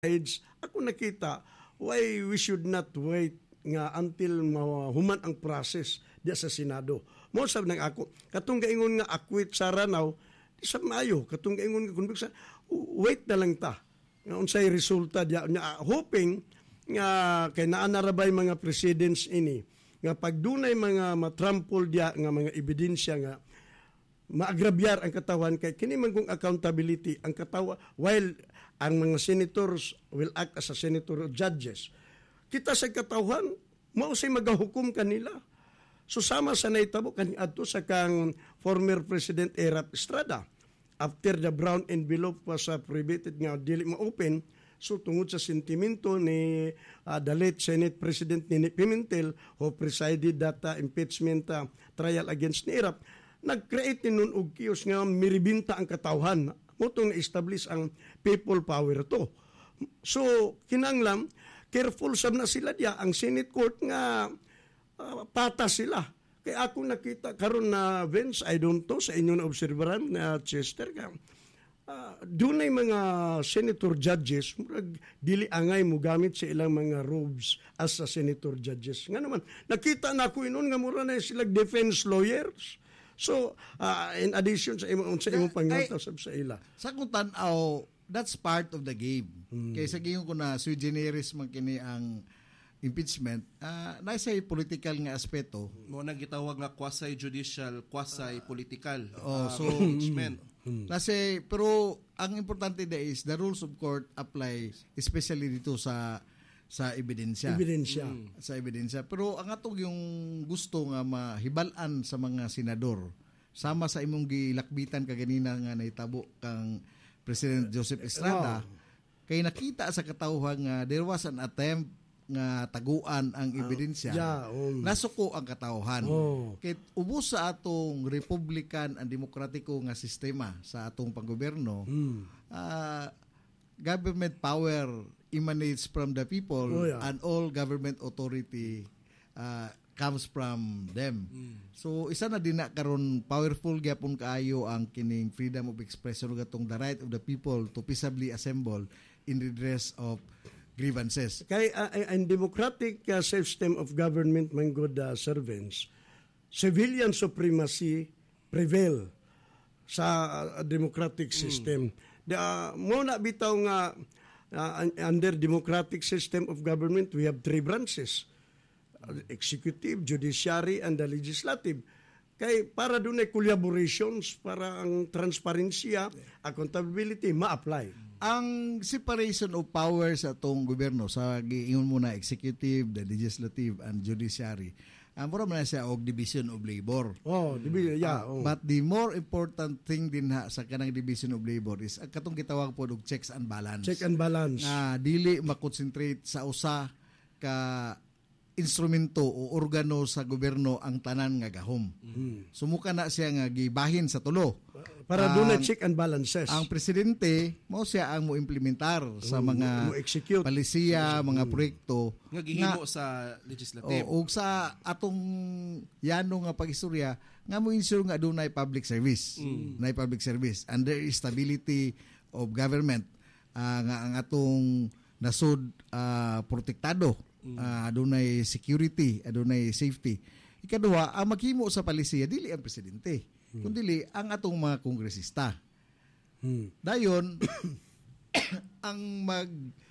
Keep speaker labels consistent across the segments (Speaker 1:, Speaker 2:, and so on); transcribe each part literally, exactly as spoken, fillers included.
Speaker 1: sides, ako nakita why we should not wait nga until mahuman ang process diya sa Senado. Mo sab nang ako katong gaingon nga akwit sa Ranaw di sa maayo katong gaingon nga conviction wait na lang ta nga unsay resulta diya nga hoping nga kay naa narabay mga presidents ini nga pag dunay mga matrample diya nga mga ebidensya nga maagrabyar ang katawan kay kini man kung accountability ang katawa while ang mga senators will act as a senator judges. Kita sa katawhan, mao say magahukom kanila. So sama sa naitabo kaniadto sa kang former President Erap Estrada. After the brown envelope was uh, prohibited nga dili ma-open, so tungod sa sentimento ni uh, the late Senate President Nini Pimentel who presided that uh, impeachment uh, trial against ni Erap, nag-create nun og kiyos nga miribinta ang katawhan. Motong na-establish ang people power to. So, kinanglam, careful sab na sila diya. Ang Senate Court nga uh, patas sila. Kaya ako nakita karon na Vince, I don't know, sa inyong observeran na Chester ka, uh, doon ay mga senator judges, dili angay mo gamit sa ilang mga robes as a senator judges. Nga naman, nakita na ako inon nga mura na sila defense lawyers. So, uh, in addition sa imong sa imong pangato sab sa ila.
Speaker 2: Sa kung tan-aw, that's part of the game. Hmm. Kaya sa giyon ko na sui generis man kini ang impeachment, uh, nasa political nga aspeto.
Speaker 3: Mo nang gitawag nga quasi-judicial, quasi-political
Speaker 2: uh, oh, so,
Speaker 3: uh, impeachment.
Speaker 2: Hmm. Kasi, pero ang importante da is the rules of court apply especially dito sa sa ebidensya.
Speaker 1: Ebidensya.
Speaker 2: Mm. Sa ebidensya. Pero ang atong yung gusto nga mahibalan sa mga senador, sama sa imong gilakbitan kaganina nga naitabo kang President Joseph Estrada, oh. Kay nakita sa katawhan nga there was an attempt nga taguan ang ebidensya. Uh, yeah, um. Nasuko ang katawhan. Oh. Kay ubos sa atong Republican and Demokratiko nga sistema sa atong panggobyerno, mm. uh, government power emanates from the people oh, yeah. and all government authority uh, comes from them. Mm. So isa na din na karon powerful gyapon kaayo ang kining freedom of expression gatong the right of the people to peaceably assemble in redress of grievances.
Speaker 1: Kay uh, an democratic uh, system of government man good uh, servants, civilian supremacy prevail sa uh, democratic system. Mm. The, uh, mo na bitaw nga Uh, under democratic system of government, we have three branches. Uh, executive, judiciary, and the legislative. Kay para doon ay collaborations, para ang transparensya, accountability, ma-apply.
Speaker 2: Ang separation of powers sa itong gobyerno, sa giingon muna executive, the legislative, and judiciary, ang uh, mura man siya og division of labor.
Speaker 1: Oh, division, yeah.
Speaker 2: Uh,
Speaker 1: oh.
Speaker 2: But the more important thing din ha, sa kanang division of labor is ang katong gitawag po og checks and balance.
Speaker 1: Check and balance.
Speaker 2: Na uh, dili makonsentrate sa usa ka instrumento o organo sa gobyerno ang tanan nga gahom. Mm-hmm. Sumuka na siya nga gibahin sa tulo.
Speaker 1: Para doon na check and balances.
Speaker 2: Ang presidente, mo siya ang mo implementar sa mga
Speaker 1: execute
Speaker 2: palisiya, mga proyekto
Speaker 3: nga gihimo sa legislative.
Speaker 2: O, o sa atong yano nga pag-istorya, nga mo ensure nga doon na public service. Mm. Na public service. And there is stability of government. Uh, nga ang atong nasud uh, protektado. Mm. Uh, adunay security, adunay safety. Ikaduha, ang maghimo sa palisiya dili ang presidente, mm. kundi ang atong mga kongresista. Mm. Dayon ang mag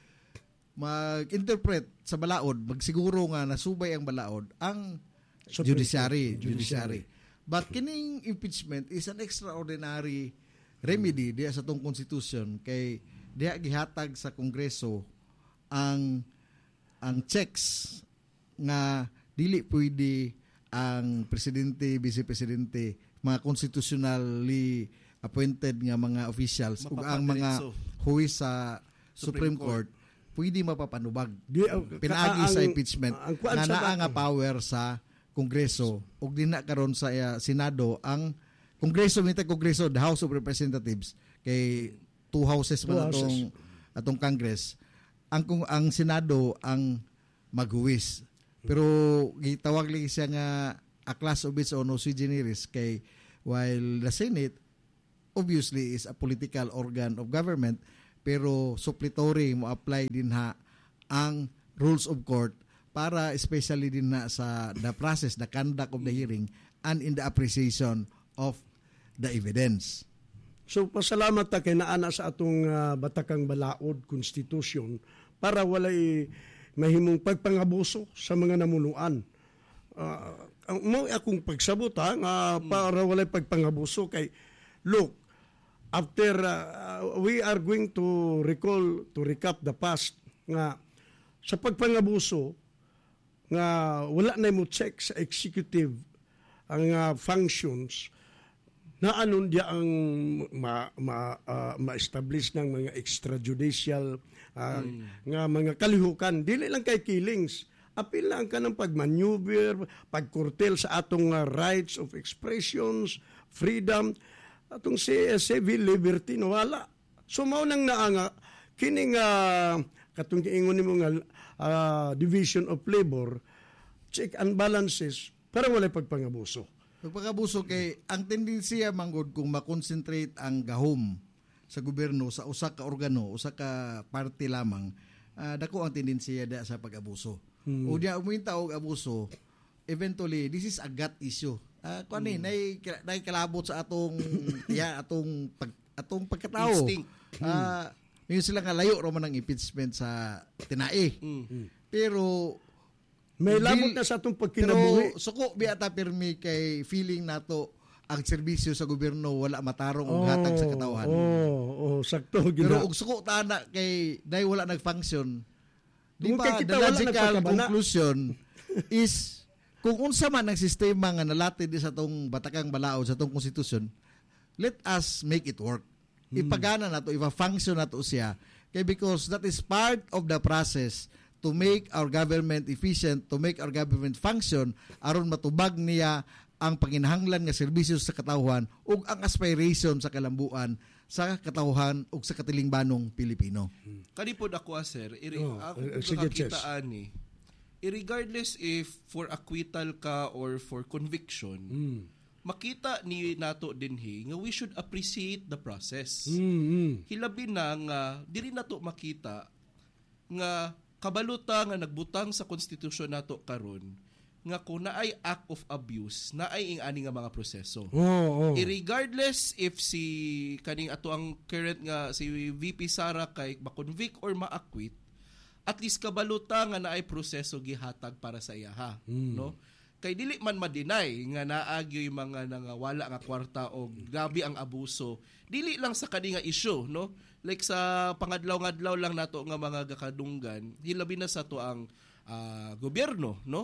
Speaker 2: mag-interpret sa balaod, magsiguro nga nasubay ang balaod ang Supreme judiciary, judiciary. But kining impeachment is an extraordinary remedy diya sa atong constitution kay diya gihatag sa Kongreso ang ang checks nga dili pwede ang presidente, vice-presidente, mga constitutionally appointed nga mga officials ug ang mga huwis sa Supreme, Supreme Court, Court pwede mapapanubag. Di, uh, Pinagi ka, sa impeachment ang, ang, na naa nga power sa Kongreso ug dinha karon sa uh, Senado ang Kongreso minta Kongreso, the House of Representatives kay two houses man atong atong Congress. Ang kung ang Senado ang maghuwis. Pero gitawag lang siya nga a class of its own o sui generis kay while the Senate obviously is a political organ of government pero suppletory mo apply din ha ang rules of court para especially din na sa the process, the conduct of the hearing and in the appreciation of the evidence.
Speaker 1: So pasalamat ta kay naana sa atong uh, Batakang Balaod Constitution para walay mahimong pagpangabuso sa mga namunuan. Uh, ang mo akong pagsabot ha, nga para walay pagpangabuso kay look, after uh, we are going to recall to recap the past nga sa pagpangabuso nga wala na mo check sa executive ang uh, functions na anon dia ang ma, ma, uh, ma-establish ng mga extrajudicial uh, mm. nga mga kalihukan. Dili lang kay killings. Apil lang ka ng pagmaneuver, pagkurtel sa atong uh, rights of expressions, freedom, atong civil liberty, no, wala. So mao nang naanga, kining uh, katong giingon nimo nga uh, division of labor, check and balances, para walay pagpangabuso.
Speaker 2: Pagpagabuso kay ang tendensiya manggod kung makonsentrate ang gahom sa gobyerno sa usa ka organo, usa ka parte lamang, uh, dako ang tendensiya da sa pag-abuso. Hmm. O diya uminta og abuso, eventually this is a gut issue. Uh, kuan ni hmm. nay nay kalabot sa atong ya atong pag atong pagkatao.
Speaker 3: Instinct.
Speaker 2: Ah, uh, yun sila nga layo ra man ang impeachment sa tinai. Hmm. Pero
Speaker 1: may labot na sa atong pagkinabuhi.
Speaker 2: Pero suko biata permi kay feeling nato ang serbisyo sa gobyerno wala matarong og hatag sa katawhan.
Speaker 1: Oh, oh, sakto gina.
Speaker 2: Pero og suko ta na kay dai wala nag-function. Di ba, the
Speaker 1: wala
Speaker 2: logical conclusion is kung unsa man ang sistema nga nalatid sa atong Batakang Balaod sa atong konstitusyon, let us make it work. Hmm. Ipagana nato, ipa-function nato siya kay because that is part of the process to make our government efficient, to make our government function aron matubag niya ang panginahanglan nga serbisyo sa katawhan ug ang aspiration sa kalambuan sa katawhan ug sa katilingbanong Pilipino.
Speaker 3: Hmm. Kani pod ako sir, iri
Speaker 1: oh,
Speaker 3: ako
Speaker 1: uh,
Speaker 3: nakakitaan ni regardless if for acquittal ka or for conviction, mm. makita ni nato dinhi nga we should appreciate the process.
Speaker 1: Mm-hmm.
Speaker 3: Hilabi na nga diri nato makita nga kabaluta nga nagbutang sa konstitusyon nato karon nga kung naay act of abuse naay ing ani nga mga proseso.
Speaker 1: Oh, oh.
Speaker 3: Regardless if si kaning ato ang current nga si V P Sara kay ma-convict or ma-acquit, at least kabaluta nga naay proseso gihatag para sa iya ha, mm. no? Kay dili man ma-deny nga naagyo yung mga nangawala nga kwarta o grabe ang abuso. Dili lang sa kani nga issue, no? Like sa pangadlaw-ngadlaw lang nato nga mga gakadunggan, hilabi na sa to ang uh, gobyerno, no?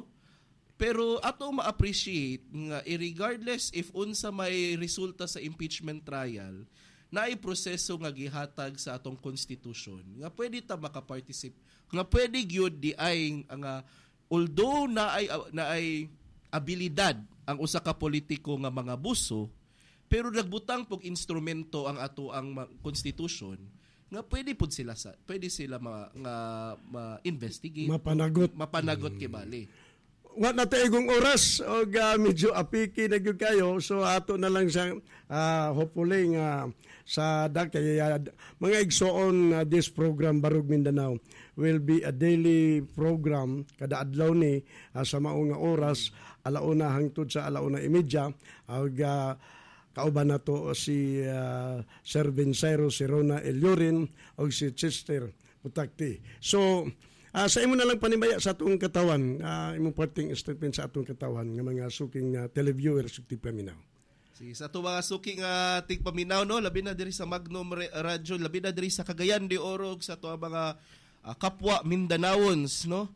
Speaker 3: Pero ato ma-appreciate nga regardless if unsa may resulta sa impeachment trial, naay proseso nga gihatag sa atong konstitusyon nga pwede ta makaparticipate, nga pwede gyud di ay nga although naay naay abilidad ang usa ka politiko nga mga buso, pero nagbutang pog instrumento ang ato ang konstitusyon nga pwede pud sila sa pwede sila ma, nga ma-investigate,
Speaker 1: mapanagot
Speaker 3: mapanagot kay bali.
Speaker 1: Wa na taigong oras o uh, medyo apiki na gyud kayo, so ato na lang sa uh, hopefully nga sa dag kay uh, mga igsoon uh, this program Barug Mindanao will be a daily program kada adlaw ni uh, sa mao nga oras alauna hangtod sa alauna imedya ug uh, kauban nato si uh, Sir Vincero, si Rona Eliorin ug si Chester Putakti. So Uh, sa imo na lang panimaya sa atong katawan, uh, imong parting statement sa atong katawan ng mga suking uh, televiewers ug tigpaminaw.
Speaker 3: Si sa atong mga suking uh, tigpaminaw no, labi na diri sa Magnum Radio, labi na diri sa Cagayan de Oro sa ato mga uh, kapwa Mindanaons no.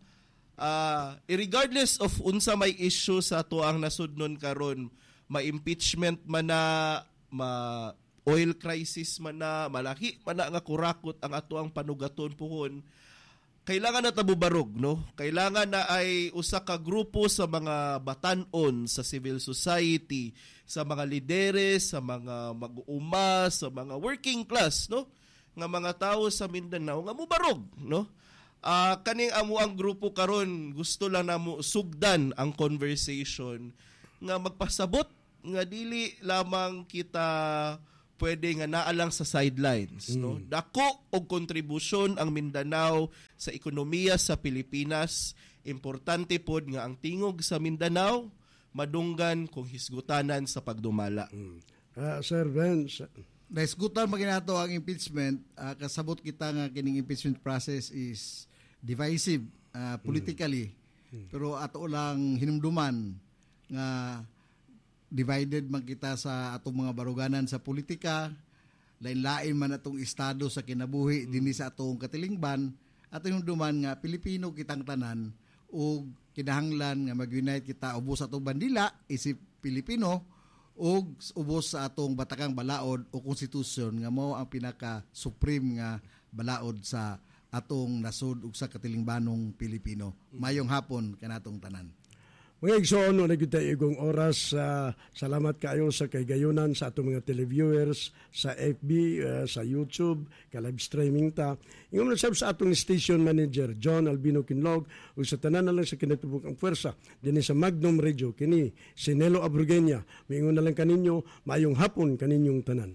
Speaker 3: Uh, regardless of unsa may issue sa ato ang nasudnon karon, ma-impeachment man na, ma oil crisis man na, malaki man na nga kurakot ang ato ang panugaton puhon. Kailangan na tabubarog, no? Kailangan na ay usa ka grupo sa mga batanon sa civil society, sa mga lideres, sa mga mag-uuma, sa mga working class, no? Nga mga tao sa Mindanao nga mubarog, no? Uh, kaning amo ang grupo karon gusto lang namo sugdan ang conversation nga magpasabot nga dili lamang kita pwede nga naalang sa sidelines, no? Dako og kontribusyon ang Mindanao sa ekonomiya sa Pilipinas. Importante pod nga ang tingog sa Mindanao madunggan kung hisgutanan sa pagdumala.
Speaker 1: Ah, Sir Vince,
Speaker 2: Naisgutan maginato ang impeachment, uh, kasabot kita nga kining impeachment process is divisive uh, politically. Mm. Pero ato lang hinumduman nga divided man kita sa atong mga baruganan sa politika, lain-lain man atong estado sa kinabuhi mm. dinhi sa atong katilingban, ato hinumduman nga Pilipino kitang tanan ug kinahanglan nga mag-unite kita ubos atong bandila isip Pilipino ug ubos sa atong batakang balaod o konstitusyon nga mao ang pinaka supreme nga balaod sa atong nasod ug sa katilingbanong Pilipino. Mayong hapon kanatong tanan.
Speaker 1: mga igsoon, no, nagkita igong oras. Uh, salamat kayo sa kaygayunan sa atong mga televiewers sa F B, uh, sa YouTube, ka-live streaming ta. Ingom na sab sa atong station manager, John Albino Kinlog, o sa tanan na lang sa kinatubok ang pwersa, din sa Magnum Radio, kini, si Nelo Abrugenia. Maingon na lang kaninyo, mayong hapon kaninyong tanan.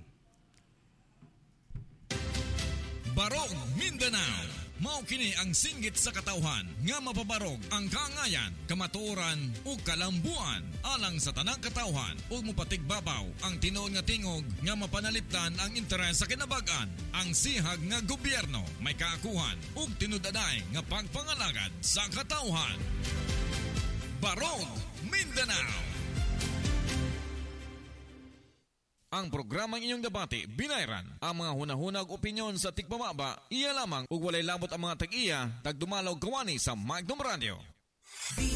Speaker 4: Barong Mindanao. Mao kini ang singgit sa katawhan nga mapabarog ang kaangayan, kamatuoran ug kalambuan alang sa tanang katawhan ug mopatigbabaw ang tinuod nga tingog nga mapanalipdan ang interes sa kinabag-an. Ang sihag nga gobyerno may kaakuhan ug tinud-anay nga pagpangalagad sa katawhan. Barong Mindanao. Ang programang inyong debate, binayran ang mga hunahunag opinyon sa tikpamaba, iya lamang ug walay labot ang mga tag-iya, tagdumalaw kawani sa Magnum Radio.